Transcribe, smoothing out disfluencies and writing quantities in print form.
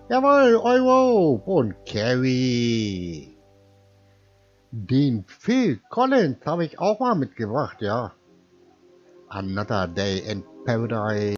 Jawohl, Euro und Carry. Den Phil Collins habe ich auch mal mitgebracht, ja. Another Day in Paradise.